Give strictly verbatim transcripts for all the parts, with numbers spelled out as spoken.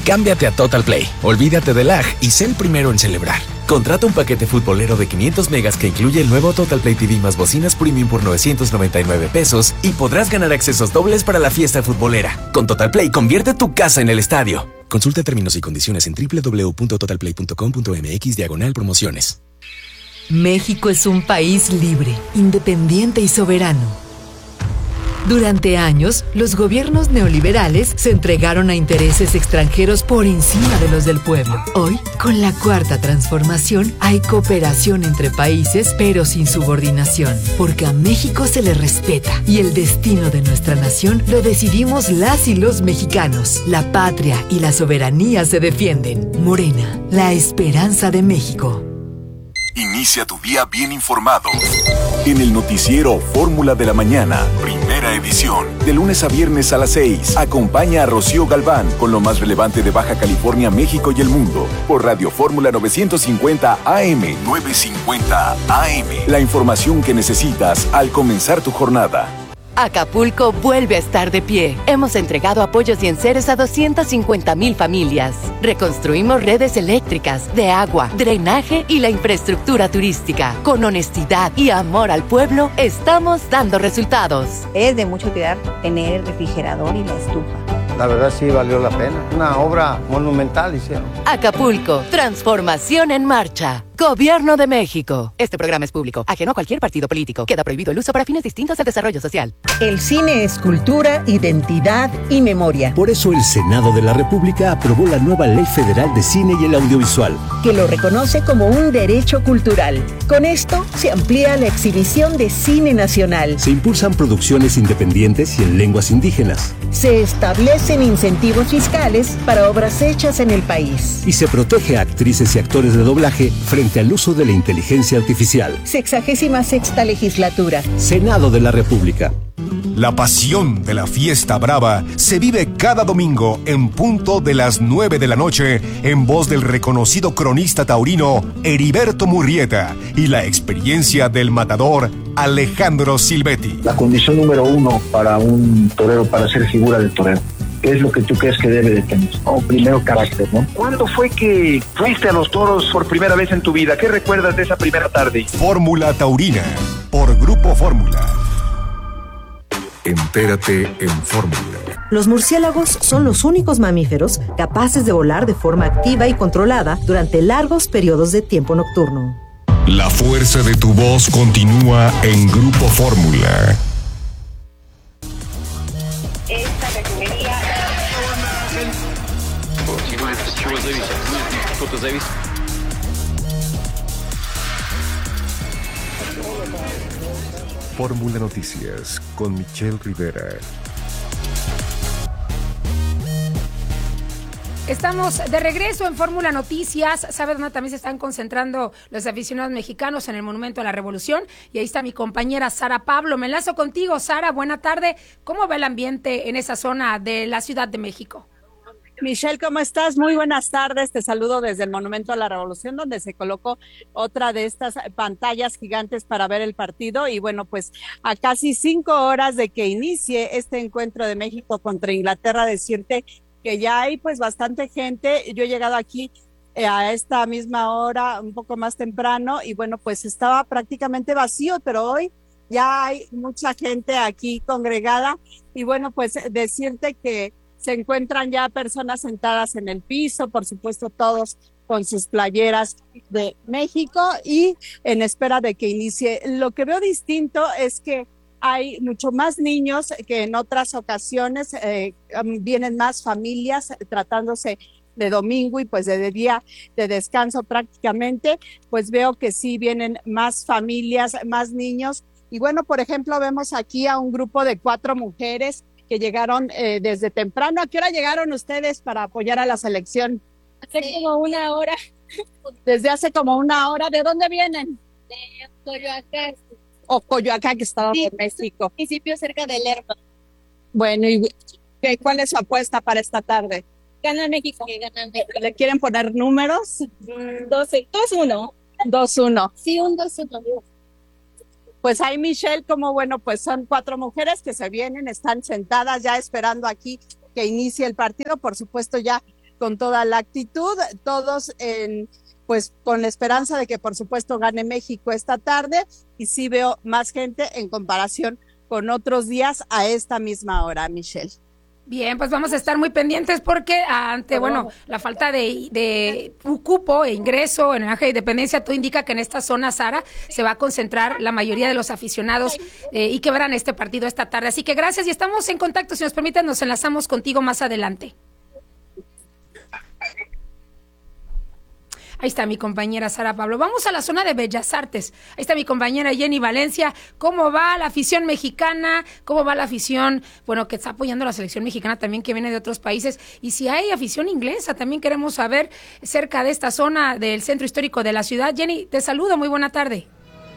Cámbiate a Total Play, olvídate del lag y sé el primero en celebrar. Contrata un paquete futbolero de quinientos megas que incluye el nuevo Total Play T V más bocinas premium por novecientos noventa y nueve pesos y podrás ganar accesos dobles para la fiesta futbolera. Con Total Play, convierte tu casa en el estadio. Consulta términos y condiciones en doble u doble u doble u punto total play punto com punto m x diagonal promociones. México es un país libre, independiente y soberano. Durante años, los gobiernos neoliberales se entregaron a intereses extranjeros por encima de los del pueblo. Hoy, con la Cuarta Transformación, hay cooperación entre países, pero sin subordinación, porque a México se le respeta y el destino de nuestra nación lo decidimos las y los mexicanos. La patria y la soberanía se defienden. Morena, la esperanza de México. Inicia tu día bien informado. En el noticiero Fórmula de la Mañana, primera edición. De lunes a viernes a las seis. Acompaña a Rocío Galván con lo más relevante de Baja California, México y el mundo. Por Radio Fórmula novecientos cincuenta A M. novecientos cincuenta A M. La información que necesitas al comenzar tu jornada. Acapulco vuelve a estar de pie. Hemos entregado apoyos y enseres a doscientas cincuenta mil familias. Reconstruimos redes eléctricas, de agua, drenaje y la infraestructura turística. Con honestidad y amor al pueblo, estamos dando resultados. Es de mucha utilidad tener el refrigerador y la estufa. La verdad sí valió la pena. Una obra monumental hicieron. Acapulco, transformación en marcha. Gobierno de México. Este programa es público, ajeno a cualquier partido político. Queda prohibido el uso para fines distintos al desarrollo social. El cine es cultura, identidad y memoria. Por eso el Senado de la República aprobó la nueva Ley Federal de Cine y el Audiovisual, que lo reconoce como un derecho cultural. Con esto se amplía la exhibición de cine nacional. Se impulsan producciones independientes y en lenguas indígenas. Se establecen incentivos fiscales para obras hechas en el país. Y se protege a actrices y actores de doblaje frente al uso de la inteligencia artificial. Sexagésima sexta legislatura. Senado de la República. La pasión de la fiesta brava se vive cada domingo en punto de las nueve de la noche en voz del reconocido cronista taurino Heriberto Murrieta y la experiencia del matador Alejandro Silvetti. La condición número uno para un torero, para ser figura del torero, ¿qué es lo que tú crees que debe de tener? Oh, primero, carácter, ¿no? ¿Cuándo fue que fuiste a los toros por primera vez en tu vida? ¿Qué recuerdas de esa primera tarde? Fórmula Taurina, por Grupo Fórmula. Entérate en Fórmula. Los murciélagos son los únicos mamíferos capaces de volar de forma activa y controlada durante largos periodos de tiempo nocturno. La fuerza de tu voz continúa en Grupo Fórmula. Esta refinería... Fórmula Noticias con Michelle Rivera. Estamos de regreso en Fórmula Noticias. ¿Sabe dónde también se están concentrando los aficionados mexicanos? En el Monumento a la Revolución. Y ahí está mi compañera Sara Pablo. Me enlazo contigo, Sara. Buena tarde. ¿Cómo va el ambiente en esa zona de la Ciudad de México? Michelle, ¿cómo estás? Muy buenas tardes. Te saludo desde el Monumento a la Revolución, donde se colocó otra de estas pantallas gigantes para ver el partido. Y bueno, pues a casi cinco horas de que inicie este encuentro de México contra Inglaterra, decirte que ya hay pues bastante gente. Yo he llegado aquí eh, a esta misma hora, un poco más temprano, y bueno, pues estaba prácticamente vacío, pero hoy ya hay mucha gente aquí congregada. Y bueno, pues decirte que se encuentran ya personas sentadas en el piso, por supuesto todos con sus playeras de México y en espera de que inicie. Lo que veo distinto es que hay mucho más niños que en otras ocasiones, eh, vienen más familias tratándose de domingo y pues de día de descanso prácticamente, pues veo que sí vienen más familias, más niños. Y bueno, por ejemplo, vemos aquí a un grupo de cuatro mujeres que llegaron eh, desde temprano. ¿A qué hora llegaron ustedes para apoyar a la selección? Hace como una hora. Desde hace como una hora. ¿De dónde vienen? De Coyoacán. O Coyoacán, que estaba sí, en México. Municipio cerca de Lerma. Bueno, ¿y qué, cuál es su apuesta para esta tarde? Gana México. Gana México. ¿Le quieren poner números? doce, dos uno. dos uno. Sí, un dos uno. Pues ahí, Michelle, como bueno, pues son cuatro mujeres que se vienen, están sentadas ya esperando aquí que inicie el partido. Por supuesto, ya con toda la actitud, todos en, pues con la esperanza de que por supuesto gane México esta tarde, y sí veo más gente en comparación con otros días a esta misma hora, Michelle. Bien, pues vamos a estar muy pendientes porque ante, bueno, la falta de, de cupo e ingreso en el Ángel de Independencia, todo indica que en esta zona, Sara, se va a concentrar la mayoría de los aficionados eh, y que verán este partido esta tarde. Así que gracias y estamos en contacto. Si nos permiten, nos enlazamos contigo más adelante. Ahí está mi compañera Sara Pablo. Vamos a la zona de Bellas Artes. Ahí está mi compañera Jenny Valencia. ¿Cómo va la afición mexicana? ¿Cómo va la afición, bueno, que está apoyando a la selección mexicana también, que viene de otros países? Y si hay afición inglesa, también queremos saber cerca de esta zona del centro histórico de la ciudad. Jenny, te saludo. Muy buena tarde.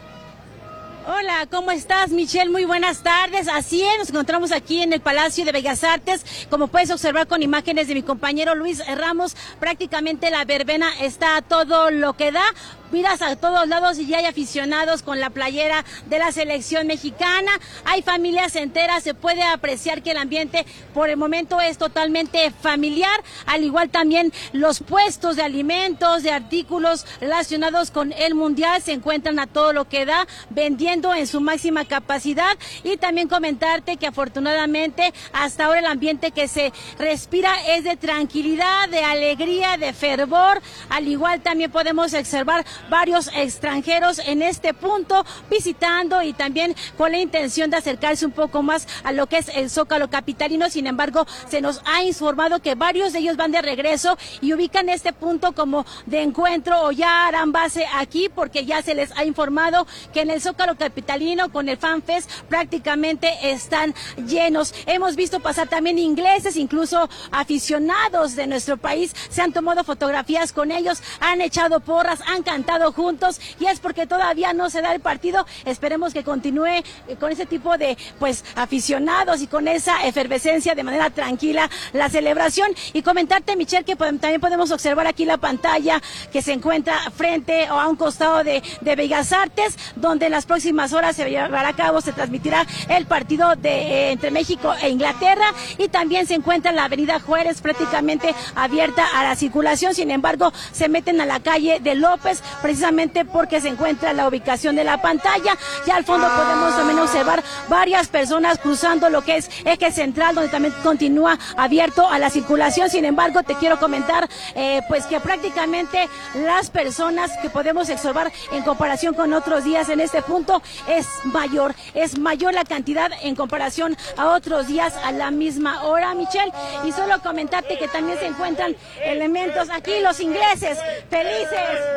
Hola, ¿cómo estás, Michelle? Muy buenas tardes. Así es, nos encontramos aquí en el Palacio de Bellas Artes. Como puedes observar con imágenes de mi compañero Luis Ramos, prácticamente la verbena está a todo lo que da. Miras a todos lados y ya hay aficionados con la playera de la selección mexicana. Hay familias enteras, se puede apreciar que el ambiente por el momento es totalmente familiar. Al igual también los puestos de alimentos, de artículos relacionados con el Mundial se encuentran a todo lo que da, vendiendo en su máxima capacidad. Y también comentarte que afortunadamente hasta ahora el ambiente que se respira es de tranquilidad, de alegría, de fervor. Al igual también podemos observar varios extranjeros en este punto visitando y también con la intención de acercarse un poco más a lo que es el Zócalo capitalino. Sin embargo, se nos ha informado que varios de ellos van de regreso y ubican este punto como de encuentro o ya harán base aquí, porque ya se les ha informado que en el Zócalo capitalino con el FanFest prácticamente están llenos. Hemos visto pasar también ingleses, incluso aficionados de nuestro país, se han tomado fotografías con ellos, han echado porras, han cantado juntos, y es porque todavía no se da el partido. Esperemos que continúe con ese tipo de pues aficionados y con esa efervescencia de manera tranquila la celebración. Y comentarte, Michelle, que también podemos observar aquí la pantalla que se encuentra frente o a un costado de, de Bellas Artes, donde en las próximas horas se llevará a cabo, se transmitirá el partido de eh, entre México e Inglaterra, y también se encuentra en la avenida Juárez prácticamente abierta a la circulación. Sin embargo, se meten a la calle de López precisamente porque se encuentra la ubicación de la pantalla. Ya al fondo podemos también observar varias personas cruzando lo que es eje central, donde también continúa abierto a la circulación. Sin embargo, te quiero comentar eh, pues que prácticamente las personas que podemos observar en comparación con otros días en este punto es mayor, es mayor la cantidad en comparación a otros días a la misma hora, Michelle. Y solo comentarte que también se encuentran elementos aquí, los ingleses felices.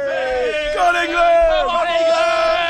¡Con inglés! ¡Con inglés!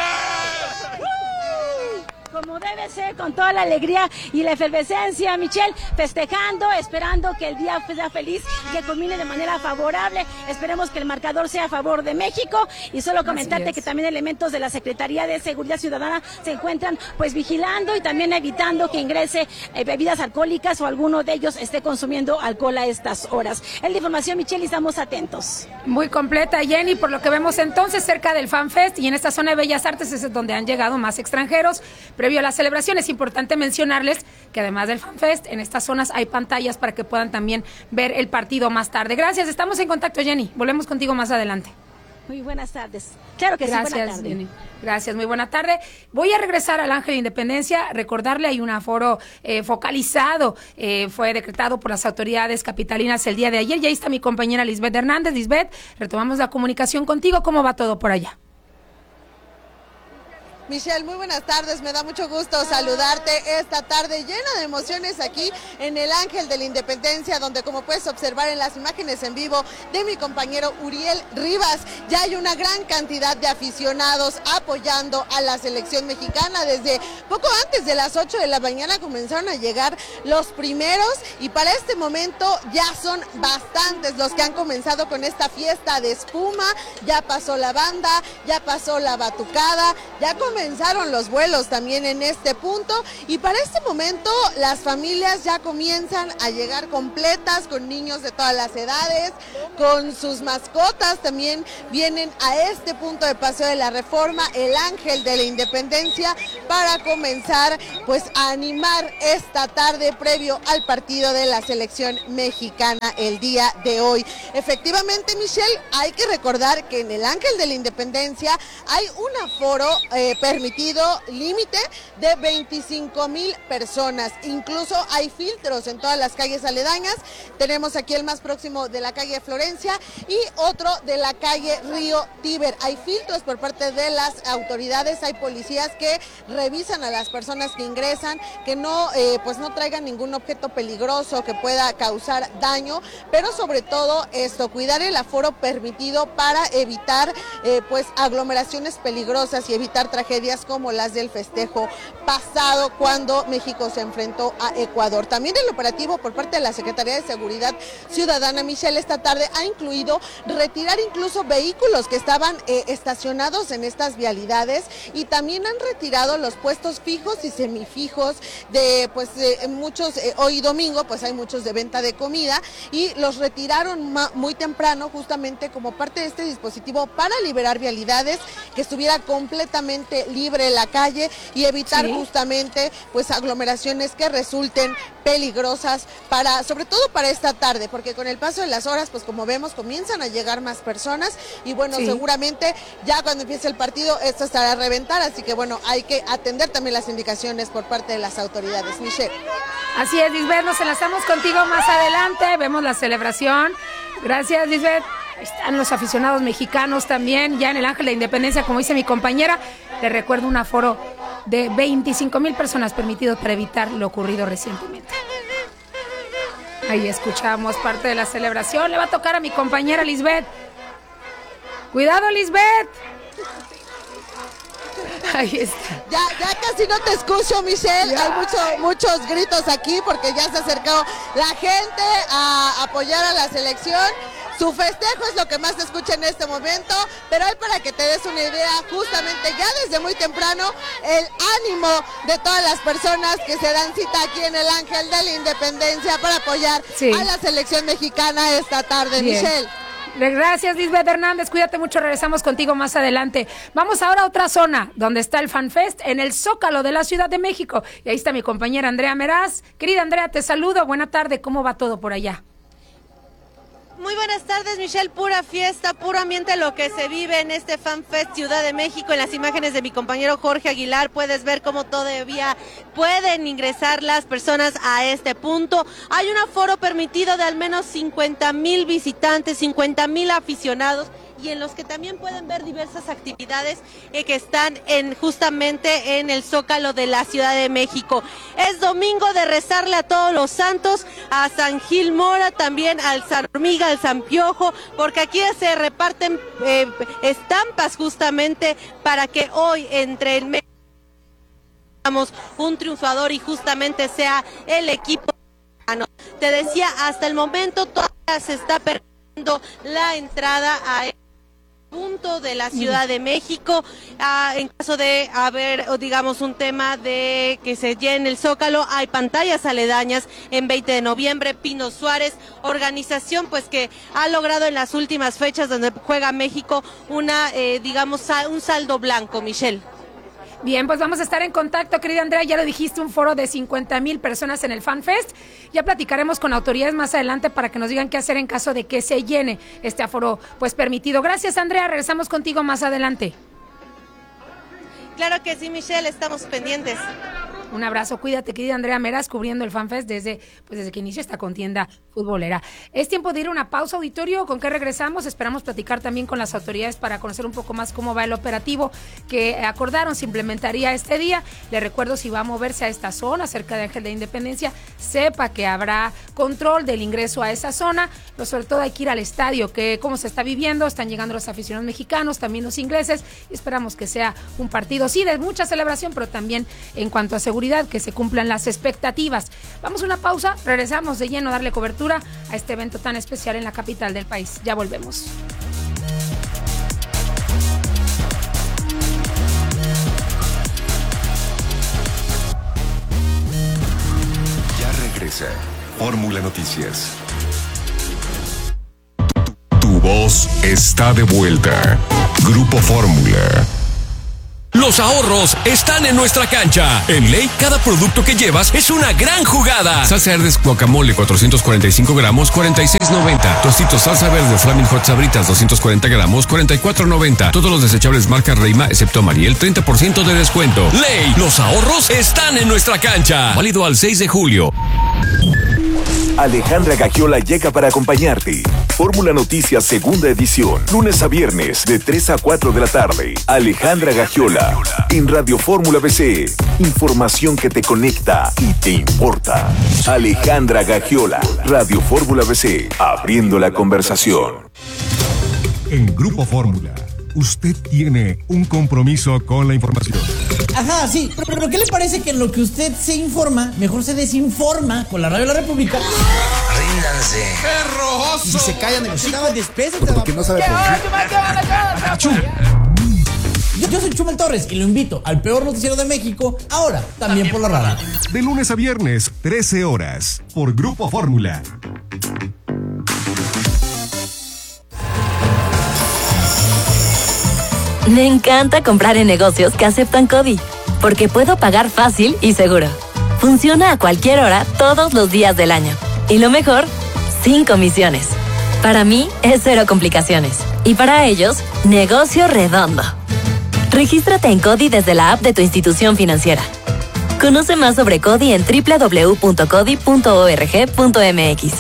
Como debe ser, con toda la alegría y la efervescencia, Michelle, festejando, esperando que el día sea feliz y que culmine de manera favorable. Esperemos que el marcador sea a favor de México. Y solo comentarte que también elementos de la Secretaría de Seguridad Ciudadana se encuentran pues vigilando y también evitando que ingrese eh, bebidas alcohólicas o alguno de ellos esté consumiendo alcohol a estas horas. Es la información, Michelle, y estamos atentos. Muy completa, Jenny, por lo que vemos entonces cerca del FanFest y en esta zona de Bellas Artes es donde han llegado más extranjeros. Previo a la celebración es importante mencionarles que además del FanFest, en estas zonas hay pantallas para que puedan también ver el partido más tarde. Gracias, estamos en contacto, Jenny. Volvemos contigo más adelante. Muy buenas tardes. Claro que Gracias, sí, buena tarde. Jenny. Gracias, muy buena tarde. Voy a regresar al Ángel de Independencia, recordarle hay un aforo eh, focalizado, eh, fue decretado por las autoridades capitalinas el día de ayer. Y ahí está mi compañera Lisbeth Hernández. Lisbeth, retomamos la comunicación contigo. ¿Cómo va todo por allá? Michelle, muy buenas tardes, me da mucho gusto saludarte esta tarde llena de emociones aquí en el Ángel de la Independencia, donde como puedes observar en las imágenes en vivo de mi compañero Uriel Rivas, ya hay una gran cantidad de aficionados apoyando a la selección mexicana. Desde poco antes de las ocho de la mañana comenzaron a llegar los primeros y para este momento ya son bastantes los que han comenzado con esta fiesta de espuma. Ya pasó la banda, ya pasó la batucada, ya comenzó comenzaron los vuelos también en este punto y para este momento las familias ya comienzan a llegar completas con niños de todas las edades, con sus mascotas también vienen a este punto de Paseo de la Reforma, el Ángel de la Independencia, para comenzar pues a animar esta tarde previo al partido de la selección mexicana el día de hoy. Efectivamente, Michelle, hay que recordar que en el Ángel de la Independencia hay un aforo eh, permitido límite de veinticinco mil personas, incluso hay filtros en todas las calles aledañas. Tenemos aquí el más próximo de la calle Florencia y otro de la calle Río Tíber. Hay filtros por parte de las autoridades, hay policías que revisan a las personas que ingresan, que no, eh, pues no traigan ningún objeto peligroso que pueda causar daño, pero sobre todo esto, cuidar el aforo permitido para evitar eh, pues aglomeraciones peligrosas y evitar tragedias como las del festejo pasado cuando México se enfrentó a Ecuador. También el operativo por parte de la Secretaría de Seguridad Ciudadana, Michelle, esta tarde ha incluido retirar incluso vehículos que estaban eh, estacionados en estas vialidades y también han retirado los puestos fijos y semifijos de pues eh, muchos, eh, hoy domingo pues hay muchos de venta de comida y los retiraron muy temprano justamente como parte de este dispositivo para liberar vialidades, que estuviera completamente libre la calle y evitar sí. justamente pues aglomeraciones que resulten peligrosas para, sobre todo para esta tarde, porque con el paso de las horas, pues como vemos, comienzan a llegar más personas y bueno, sí. seguramente ya cuando empiece el partido esto estará a reventar, así que bueno, hay que atender también las indicaciones por parte de las autoridades. Michelle. Así es, Lisbeth, nos enlazamos contigo más adelante, vemos la celebración. Gracias, Lisbeth. Ahí están los aficionados mexicanos también, ya en el Ángel de la Independencia, como dice mi compañera. Le recuerdo un aforo de veinticinco mil personas permitidos para evitar lo ocurrido recientemente. Ahí escuchamos parte de la celebración. Le va a tocar a mi compañera Lisbeth. ¡Cuidado, Lisbeth! Ahí está. Ya, ya casi no te escucho, Michelle. Ya. Hay mucho, muchos gritos aquí porque ya se acercó la gente a apoyar a la selección. Su festejo es lo que más se escucha en este momento, pero hay para que te des una idea, justamente ya desde muy temprano, el ánimo de todas las personas que se dan cita aquí en el Ángel de la Independencia para apoyar sí. a la selección mexicana esta tarde. Bien. Michelle. Gracias, Lisbeth Hernández, cuídate mucho, regresamos contigo más adelante. Vamos ahora a otra zona, donde está el FanFest, en el Zócalo de la Ciudad de México. Y ahí está mi compañera Andrea Meraz. Querida Andrea, te saludo, buena tarde, ¿cómo va todo por allá? Muy buenas tardes, Michelle, pura fiesta, puro ambiente lo que se vive en este FanFest Ciudad de México. En las imágenes de mi compañero Jorge Aguilar puedes ver cómo todavía pueden ingresar las personas a este punto. Hay un aforo permitido de al menos cincuenta mil visitantes, cincuenta mil aficionados, y en los que también pueden ver diversas actividades eh, que están en justamente en el Zócalo de la Ciudad de México. Es domingo de rezarle a todos los santos, a San Gil Mora, también al San Hormiga, al San Piojo, porque aquí se reparten eh, estampas justamente para que hoy entre el mes un triunfador y justamente sea el equipo. Te decía, hasta el momento todavía se está perdiendo la entrada a punto de la Ciudad de México. Ah, en caso de haber, digamos, un tema de que se llene el Zócalo, hay pantallas aledañas en veinte de noviembre, Pino Suárez, organización pues que ha logrado en las últimas fechas donde juega México una, eh, digamos, un saldo blanco, Michelle. Bien, pues vamos a estar en contacto, querida Andrea, ya lo dijiste, un foro de cincuenta mil personas en el FanFest. Ya platicaremos con autoridades más adelante para que nos digan qué hacer en caso de que se llene este aforo pues permitido. Gracias, Andrea, regresamos contigo más adelante. Claro que sí, Michelle, estamos pendientes. Un abrazo, cuídate, querida Andrea Meraz, cubriendo el FanFest desde, pues desde que inició esta contienda futbolera. Es tiempo de ir a una pausa, auditorio, ¿con qué regresamos? Esperamos platicar también con las autoridades para conocer un poco más cómo va el operativo que acordaron se implementaría este día. Le recuerdo, si va a moverse a esta zona, cerca de Ángel de Independencia, sepa que habrá control del ingreso a esa zona, pero sobre todo hay que ir al estadio, que cómo se está viviendo, están llegando los aficionados mexicanos, también los ingleses, y esperamos que sea un partido, sí, de mucha celebración, pero también en cuanto a seguridad, que se cumplan las expectativas. Vamos a una pausa, regresamos de lleno a darle cobertura a este evento tan especial en la capital del país. Ya volvemos. empieza. Fórmula Noticias. Tu voz está de vuelta. Grupo Fórmula. Los ahorros están en nuestra cancha. En Ley, cada producto que llevas es una gran jugada. Salsa Herdes guacamole cuatrocientos cuarenta y cinco gramos, cuarenta y seis noventa. Tostitos salsa verde Flaming Hot Sabritas doscientos cuarenta gramos, cuarenta y cuatro noventa. Todos los desechables marca Reima, excepto Mariel, treinta por ciento de descuento. Ley, los ahorros están en nuestra cancha. Válido al seis de julio. Alejandra Gagiola llega para acompañarte. Fórmula Noticias segunda edición, lunes a viernes de tres a cuatro de la tarde. Alejandra Gagiola en Radio Fórmula B C. Información que te conecta y te importa. Alejandra Gagiola, Radio Fórmula B C, abriendo la conversación. En Grupo Fórmula, usted tiene un compromiso con la información. Ajá, sí, pero, pero ¿qué le parece que en lo que usted se informa, mejor se desinforma con la Radio de la República? Ríndanse. ¡Qué rojoso! Y si se callan de los chicos, despésate. Porque no sabe por Chum. Yo, yo soy Chumel Torres y lo invito al peor noticiero de México, ahora también por la radio. De lunes a viernes, trece horas, por Grupo Fórmula. Me encanta comprar en negocios que aceptan CODI, porque puedo pagar fácil y seguro. Funciona a cualquier hora, todos los días del año. Y lo mejor, sin comisiones. Para mí, es cero complicaciones. Y para ellos, negocio redondo. Regístrate en CODI desde la app de tu institución financiera. Conoce más sobre CODI en doble u doble u doble u punto codi punto org punto m x.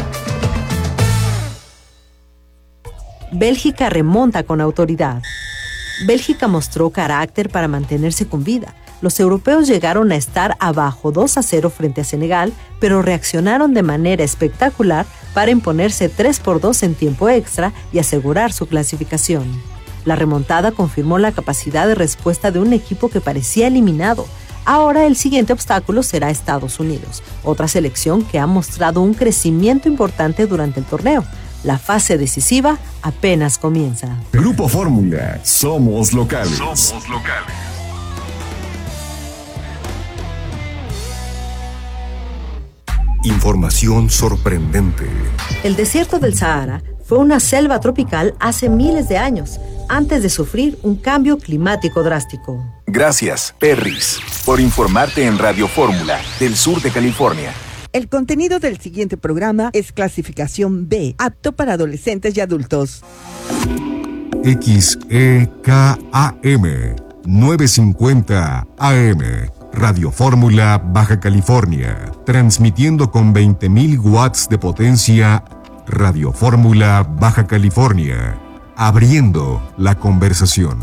Bélgica remonta con autoridad. Bélgica mostró carácter para mantenerse con vida. Los europeos llegaron a estar abajo dos a cero frente a Senegal, pero reaccionaron de manera espectacular para imponerse tres por dos en tiempo extra y asegurar su clasificación. La remontada confirmó la capacidad de respuesta de un equipo que parecía eliminado. Ahora el siguiente obstáculo será Estados Unidos, otra selección que ha mostrado un crecimiento importante durante el torneo. La fase decisiva apenas comienza. Grupo Fórmula, somos locales. Somos locales. Información sorprendente. El desierto del Sahara fue una selva tropical hace miles de años, antes de sufrir un cambio climático drástico. Gracias, Perris, por informarte en Radio Fórmula del sur de California. El contenido del siguiente programa es clasificación B, apto para adolescentes y adultos. X E K A M novecientos cincuenta A M, Radio Fórmula, Baja California, transmitiendo con veinte mil watts de potencia. Radio Fórmula, Baja California, abriendo la conversación.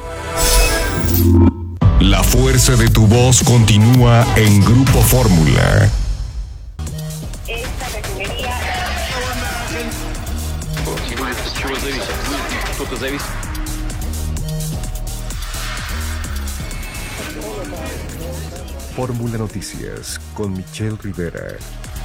La fuerza de tu voz continúa en Grupo Fórmula. Esta refinería... Fórmula Noticias con Michelle Rivera.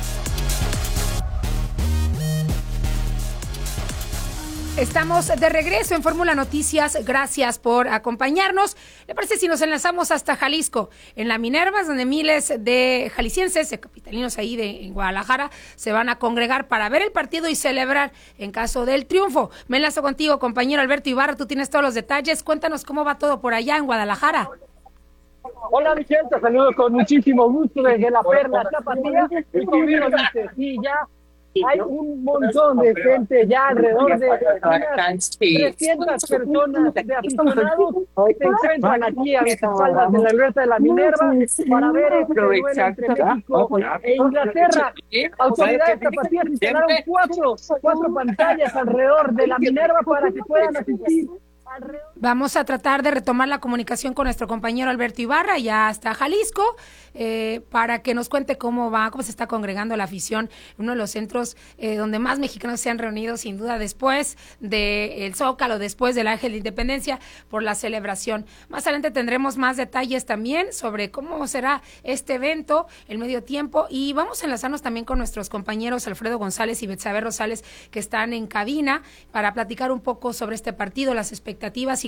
Estamos de regreso en Fórmula Noticias. Gracias por acompañarnos. ¿Le parece si nos enlazamos hasta Jalisco? En la Minerva, donde miles de jaliscienses, de capitalinos ahí de en Guadalajara, se van a congregar para ver el partido y celebrar en caso del triunfo. Me enlazo contigo, compañero Alberto Ibarra. Tú tienes todos los detalles. Cuéntanos cómo va todo por allá en Guadalajara. Hola, Michelle, te saludo con muchísimo gusto desde la Perla Tapatía. Y como bien lo dices, sí, ya hay un montón de gente ya alrededor de unas trescientas personas de aficionados que se encuentran aquí a mis espaldas de la Glorieta de la Minerva para ver este duelo entre México e Inglaterra. Autoridades tapatías instalaron cuatro, cuatro pantallas alrededor de la Minerva para que puedan asistir. Vamos a tratar de retomar la comunicación con nuestro compañero Alberto Ibarra, ya hasta Jalisco, eh, para que nos cuente cómo va, cómo se está congregando la afición, uno de los centros eh, donde más mexicanos se han reunido, sin duda, después del Zócalo, después del Ángel de Independencia, por la celebración. Más adelante tendremos más detalles también sobre cómo será este evento, el medio tiempo, y vamos a enlazarnos también con nuestros compañeros Alfredo González y Betsabe Rosales, que están en cabina, para platicar un poco sobre este partido, las expectativas y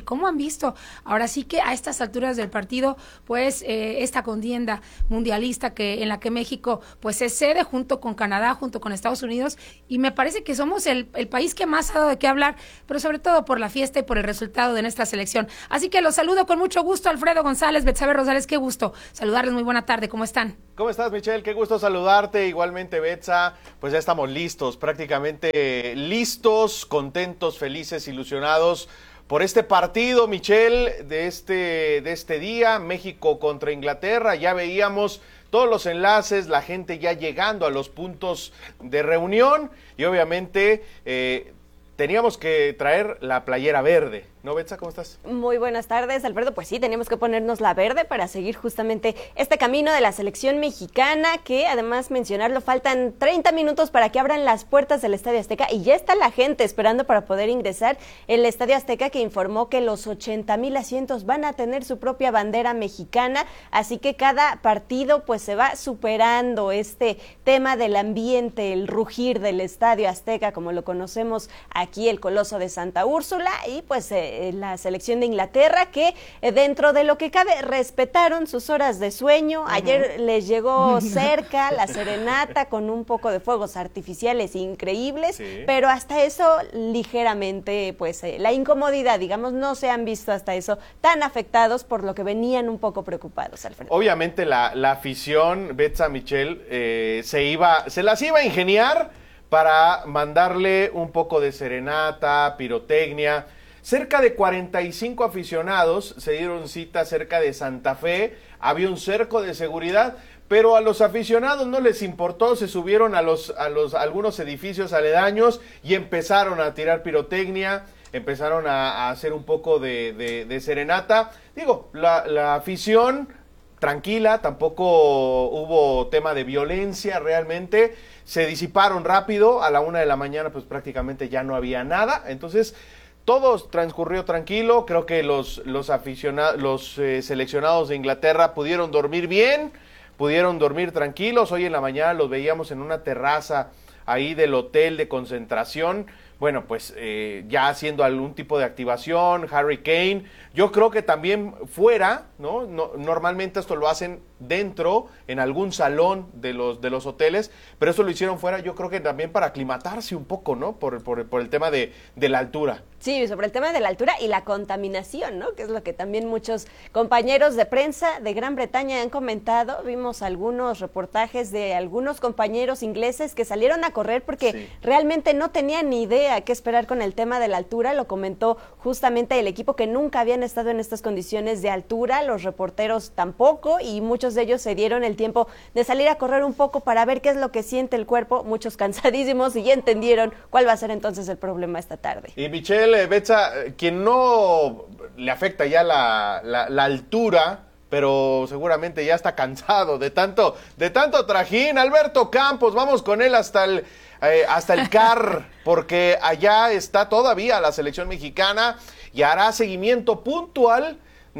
y cómo han visto ahora sí que a estas alturas del partido, pues eh, esta contienda mundialista que en la que México pues se cede junto con Canadá, junto con Estados Unidos, y me parece que somos el, el país que más ha dado de qué hablar, pero sobre todo por la fiesta y por el resultado de nuestra selección. Así que los saludo con mucho gusto, Alfredo González, Betsabe Rosales, qué gusto saludarles, muy buena tarde, ¿cómo están? ¿Cómo estás, Michelle? Qué gusto saludarte, igualmente Betsa, pues ya estamos listos, prácticamente listos, contentos, felices, ilusionados por este partido, Michelle, de este, de este día, México contra Inglaterra. Ya veíamos todos los enlaces, la gente ya llegando a los puntos de reunión y obviamente eh, teníamos que traer la playera verde. ¿No, Betsa? ¿Cómo estás? Muy buenas tardes, Alfredo. Pues sí, teníamos que ponernos la verde para seguir justamente este camino de la selección mexicana, que además mencionarlo, faltan treinta minutos para que abran las puertas del Estadio Azteca y ya está la gente esperando para poder ingresar. El Estadio Azteca que informó que los ochenta mil asientos van a tener su propia bandera mexicana, así que cada partido pues se va superando este tema del ambiente, el rugir del Estadio Azteca, como lo conocemos aquí, el Coloso de Santa Úrsula, y pues eh, la selección de Inglaterra que eh, dentro de lo que cabe respetaron sus horas de sueño. Ayer uh-huh. les llegó cerca la serenata con un poco de fuegos artificiales increíbles, sí. pero hasta eso ligeramente, pues eh, la incomodidad, digamos, no se han visto hasta eso tan afectados, por lo que venían un poco preocupados, Alfredo. Obviamente la, la afición, Betsa, Michelle, eh, se iba, se las iba a ingeniar para mandarle un poco de serenata, pirotecnia. Cerca de cuarenta y cinco aficionados se dieron cita cerca de Santa Fe, había un cerco de seguridad, pero a los aficionados no les importó, se subieron a los a los a algunos edificios aledaños y empezaron a tirar pirotecnia, empezaron a, a hacer un poco de, de, de serenata. Digo, la, la afición tranquila, tampoco hubo tema de violencia realmente, se disiparon rápido, a la una de la mañana pues prácticamente ya no había nada, entonces todo transcurrió tranquilo. Creo que los, los aficionados, los eh, seleccionados de Inglaterra pudieron dormir bien, pudieron dormir tranquilos. Hoy en la mañana los veíamos en una terraza ahí del hotel de concentración. Bueno, pues eh, ya haciendo algún tipo de activación, Harry Kane. Yo creo que también fuera, ¿no? no normalmente esto lo hacen dentro, en algún salón de los de los hoteles, pero eso lo hicieron fuera, yo creo que también para aclimatarse un poco, ¿no? Por, por, por el tema de, de la altura. Sí, sobre el tema de la altura y la contaminación, ¿no? Que es lo que también muchos compañeros de prensa de Gran Bretaña han comentado. Vimos algunos reportajes de algunos compañeros ingleses que salieron a correr porque sí. realmente no tenían ni idea qué esperar con el tema de la altura. Lo comentó justamente el equipo, que nunca habían estado en estas condiciones de altura, los reporteros tampoco, y muchos de ellos se dieron el tiempo de salir a correr un poco para ver qué es lo que siente el cuerpo, muchos cansadísimos, y ya entendieron cuál va a ser entonces el problema esta tarde. Y Michelle, Betsa, quien no le afecta ya la, la, la altura, pero seguramente ya está cansado de tanto, de tanto trajín. Alberto Campos, vamos con él hasta el, eh, hasta el C A R, porque allá está todavía la selección mexicana y hará seguimiento puntual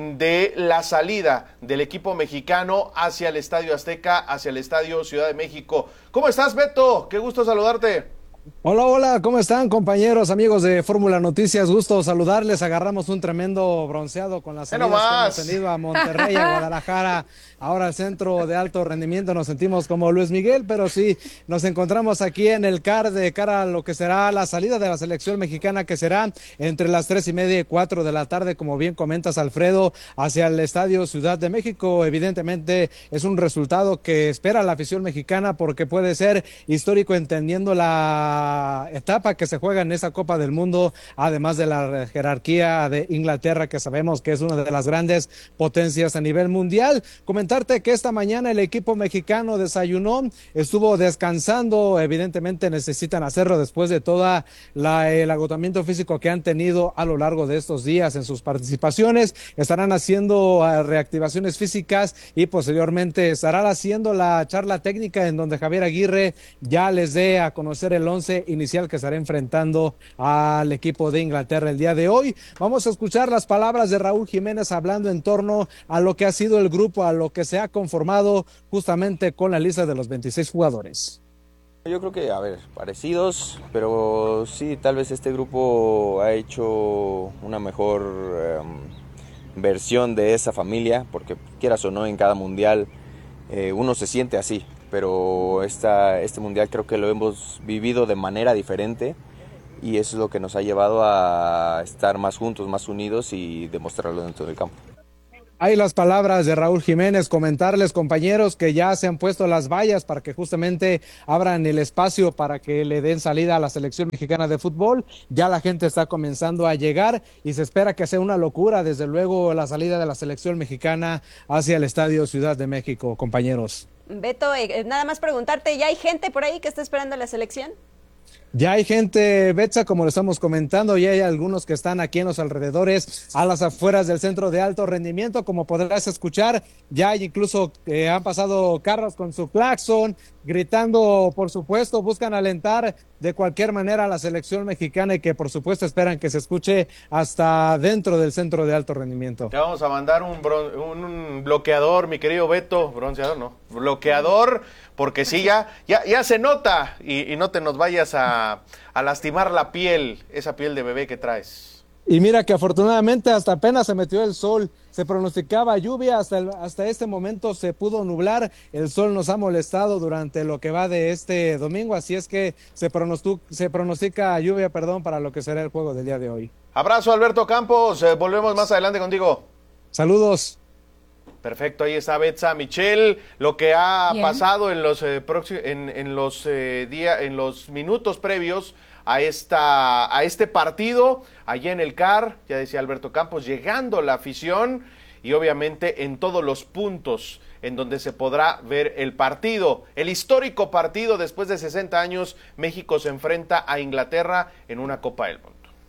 de la salida del equipo mexicano hacia el Estadio Azteca, hacia el Estadio Ciudad de México. ¿Cómo estás, Beto? Qué gusto saludarte. Hola, hola, ¿cómo están, compañeros, amigos de Fórmula Noticias? Gusto saludarles. Agarramos un tremendo bronceado con las salidas que hemos tenido a Monterrey, a Guadalajara, ahora al centro de alto rendimiento. Nos sentimos como Luis Miguel, pero sí, nos encontramos aquí en el C A R de cara a lo que será la salida de la selección mexicana, que será entre las tres y media y cuatro de la tarde, como bien comentas, Alfredo, hacia el Estadio Ciudad de México. Evidentemente es un resultado que espera la afición mexicana, porque puede ser histórico, entendiendo la etapa que se juega en esa Copa del Mundo, además de la jerarquía de Inglaterra, que sabemos que es una de las grandes potencias a nivel mundial. Comentarte que esta mañana el equipo mexicano desayunó, estuvo descansando, evidentemente necesitan hacerlo después de toda la, el agotamiento físico que han tenido a lo largo de estos días en sus participaciones. Estarán haciendo uh, reactivaciones físicas y posteriormente estarán haciendo la charla técnica, en donde Javier Aguirre ya les dé a conocer el once inicial que estará enfrentando al equipo de Inglaterra el día de hoy. Vamos a escuchar las palabras de Raúl Jiménez hablando en torno a lo que ha sido el grupo, a lo que se ha conformado justamente con la lista de los veintiséis jugadores. Yo creo que, a ver, parecidos, pero sí, tal vez este grupo ha hecho una mejor um, versión de esa familia, porque quieras o no, en cada mundial eh, uno se siente así, pero esta, este mundial creo que lo hemos vivido de manera diferente y eso es lo que nos ha llevado a estar más juntos, más unidos y demostrarlo dentro del campo. Hay las palabras de Raúl Jiménez, comentarles, compañeros, que ya se han puesto las vallas para que justamente abran el espacio para que le den salida a la selección mexicana de fútbol. Ya la gente está comenzando a llegar y se espera que sea una locura, desde luego, la salida de la selección mexicana hacia el Estadio Ciudad de México, compañeros. Beto, eh, nada más preguntarte, ¿ya hay gente por ahí que está esperando la selección? Ya hay gente, Betsa, como lo estamos comentando, ya hay algunos que están aquí en los alrededores, a las afueras del centro de alto rendimiento, como podrás escuchar, ya hay incluso eh, han pasado carros con su claxon, gritando, por supuesto, buscan alentar de cualquier manera a la selección mexicana y que por supuesto esperan que se escuche hasta dentro del centro de alto rendimiento. Te vamos a mandar un, bron- un, un bloqueador, mi querido Beto, bronceador no, bloqueador, porque sí, ya, ya, ya se nota y, y no te nos vayas a, a lastimar la piel, esa piel de bebé que traes. Y mira que afortunadamente hasta apenas se metió el sol, se pronosticaba lluvia, hasta, el, hasta este momento se pudo nublar, el sol nos ha molestado durante lo que va de este domingo, así es que se, pronostic, se pronostica lluvia, perdón, para lo que será el juego del día de hoy. Abrazo, Alberto Campos, eh, volvemos más adelante contigo. Saludos. Perfecto, ahí está Betsa Michel, lo que ha Bien. pasado en los eh, próximos, en, en los eh, días, en los minutos previos a esta, a este partido, allá en el C A R, ya decía Alberto Campos, llegando la afición y obviamente en todos los puntos en donde se podrá ver el partido, el histórico partido después de sesenta años, México se enfrenta a Inglaterra en una Copa del Mundo.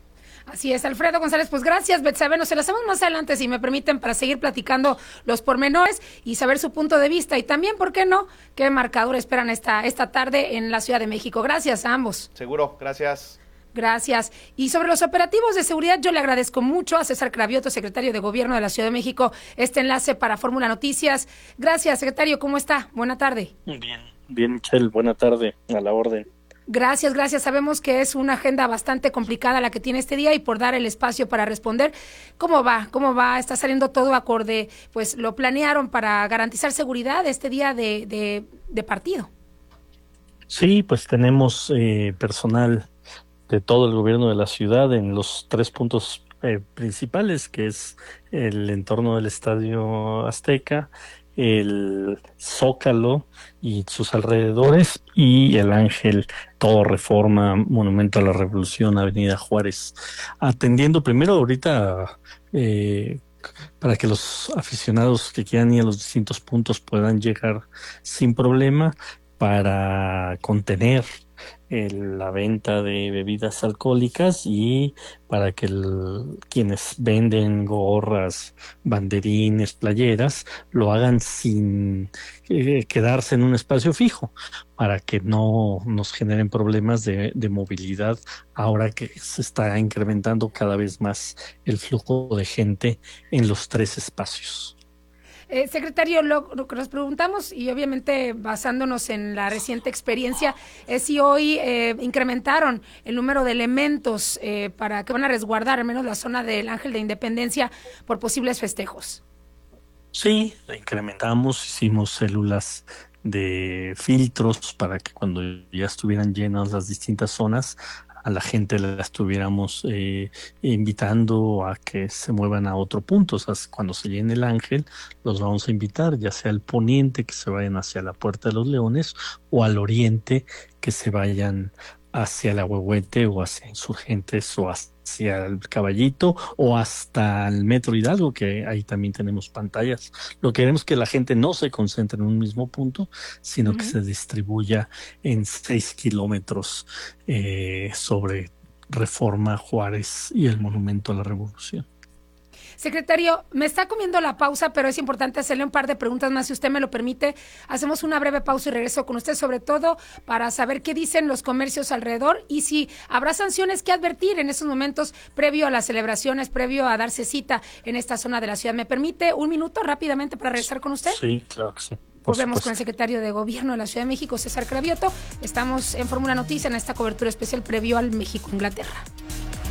Así es, Alfredo González, pues gracias, Betsabe, nos enlazamos más adelante, si me permiten, para seguir platicando los pormenores y saber su punto de vista, y también, ¿por qué no?, qué marcador esperan esta, esta tarde en la Ciudad de México. Gracias a ambos. Seguro, gracias. Gracias. Y sobre los operativos de seguridad, yo le agradezco mucho a César Cravioto, secretario de Gobierno de la Ciudad de México, este enlace para Fórmula Noticias. Gracias, secretario, ¿cómo está? Buena tarde. Bien, bien, Michelle, buena tarde, a la orden. Gracias, gracias. Sabemos que es una agenda bastante complicada la que tiene este día y por dar el espacio para responder. ¿Cómo va? ¿Cómo va? ¿Está saliendo todo acorde? Pues lo planearon para garantizar seguridad este día de, de, de partido. Sí, pues tenemos eh, personal de todo el gobierno de la ciudad en los tres puntos eh, principales, que es el entorno del Estadio Azteca, el Zócalo y sus alrededores, y el Ángel, todo Reforma, Monumento a la Revolución, Avenida Juárez, atendiendo primero ahorita eh, para que los aficionados que quieran ir a los distintos puntos puedan llegar sin problema, para contener el, la venta de bebidas alcohólicas y para que el, quienes venden gorras, banderines, playeras, lo hagan sin eh, quedarse en un espacio fijo, para que no nos generen problemas de, de movilidad ahora que se está incrementando cada vez más el flujo de gente en los tres espacios. Eh, secretario, lo, lo que nos preguntamos, y obviamente basándonos en la reciente experiencia, es si hoy eh, incrementaron el número de elementos eh, para que van a resguardar al menos la zona del Ángel de Independencia por posibles festejos. Sí, la incrementamos, hicimos células de filtros para que cuando ya estuvieran llenas las distintas zonas, a la gente la estuviéramos eh, invitando a que se muevan a otro punto. O sea, cuando se llene el Ángel, los vamos a invitar, ya sea al poniente, que se vayan hacia la Puerta de los Leones, o al oriente, que se vayan hacia la Huehuete o hacia Insurgentes o hacia el Caballito o hasta el Metro Hidalgo, que ahí también tenemos pantallas. Lo que queremos es que la gente no se concentre en un mismo punto, sino uh-huh. que se distribuya en seis kilómetros eh, sobre Reforma, Juárez y el Monumento a la Revolución. Secretario, me está comiendo la pausa, pero es importante hacerle un par de preguntas más, si usted me lo permite. Hacemos una breve pausa y regreso con usted, sobre todo para saber qué dicen los comercios alrededor y si habrá sanciones que advertir en estos momentos previo a las celebraciones, previo a darse cita en esta zona de la ciudad. ¿Me permite un minuto rápidamente para regresar con usted? Sí, claro que sí. Volvemos con el secretario de Gobierno de la Ciudad de México, César Cravioto. Estamos en Fórmula Noticia en esta cobertura especial previo al México-Inglaterra.